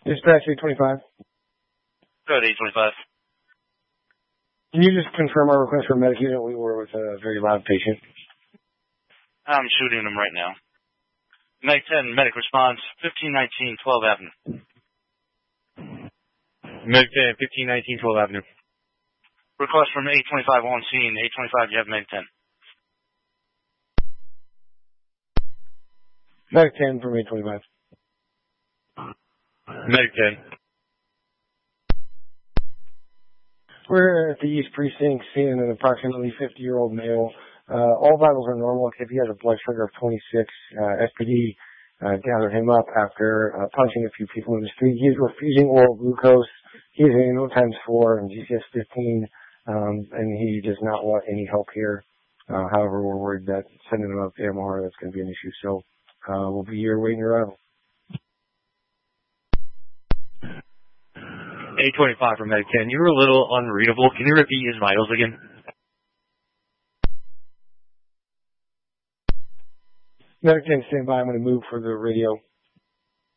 Dispatch 825. Good, 825. Can you just confirm our request for a medic unit? We were with a very loud patient. I'm shooting him right now. Medic 10, medic response, 1519 12 Avenue. Medic 10, 1519 12 Avenue. Request from 825 on scene. 825, you have medic 10. Medic 10 from 825. Medic 10. We're at the East Precinct seeing an approximately 50-year-old male. All vitals are normal except he has a blood sugar of 26. SPD gathered him up after punching a few people in the street. He is refusing oral glucose. He is in NO×4 and GCS 15, and he does not want any help here. However, we're worried that sending him up to MR, that's going to be an issue. So we'll be here waiting your arrival. 825 for Medic 10. You were a little unreadable. Can you repeat his vitals again? Medic 10, stand by. I'm going to move for the radio.